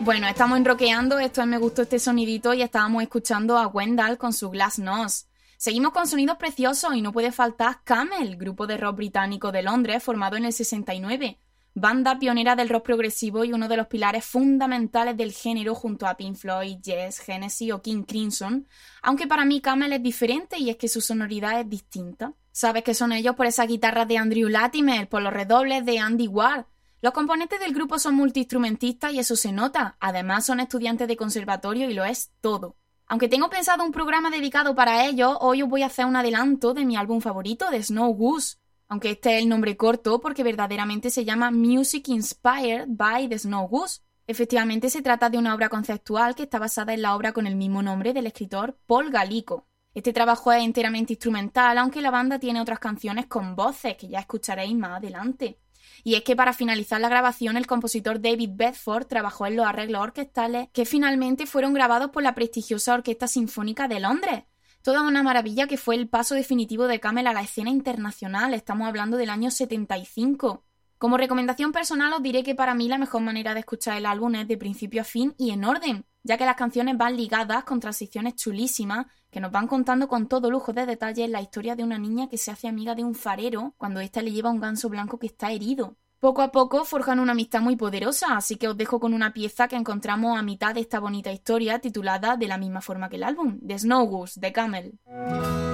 Bueno, estamos enroqueando, esto es Me Gustó Este Sonidito y estábamos escuchando a Gwendal con su Glass Nose. Seguimos con sonidos preciosos y no puede faltar Camel, grupo de rock británico de Londres formado en el 69. Banda pionera del rock progresivo y uno de los pilares fundamentales del género junto a Pink Floyd, Yes, Genesis o King Crimson, aunque para mí Camel es diferente y es que su sonoridad es distinta. Sabes que son ellos por esas guitarras de Andrew Latimer, por los redobles de Andy Ward. Los componentes del grupo son multiinstrumentistas y eso se nota, además son estudiantes de conservatorio y lo es todo. Aunque tengo pensado un programa dedicado para ellos, hoy os voy a hacer un adelanto de mi álbum favorito, de Snow Goose, aunque este es el nombre corto porque verdaderamente se llama Music Inspired by the Snow Goose. Efectivamente se trata de una obra conceptual que está basada en la obra con el mismo nombre del escritor Paul Gallico. Este trabajo es enteramente instrumental, aunque la banda tiene otras canciones con voces que ya escucharéis más adelante. Y es que para finalizar la grabación el compositor David Bedford trabajó en los arreglos orquestales que finalmente fueron grabados por la prestigiosa Orquesta Sinfónica de Londres. Toda una maravilla que fue el paso definitivo de Camel a la escena internacional, estamos hablando del año 75. Como recomendación personal os diré que para mí la mejor manera de escuchar el álbum es de principio a fin y en orden, ya que las canciones van ligadas con transiciones chulísimas que nos van contando con todo lujo de detalles la historia de una niña que se hace amiga de un farero cuando ésta le lleva un ganso blanco que está herido. Poco a poco forjan una amistad muy poderosa, así que os dejo con una pieza que encontramos a mitad de esta bonita historia titulada de la misma forma que el álbum, The Snow Goose, de Camel.